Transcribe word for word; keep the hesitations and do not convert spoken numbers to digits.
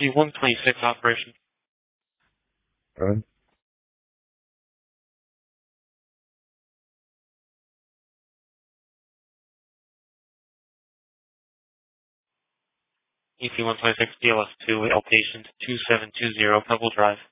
C one twenty-six operation. Good. E C one twenty-six D L S two, outpatient two seven two zero, Pebble Drive.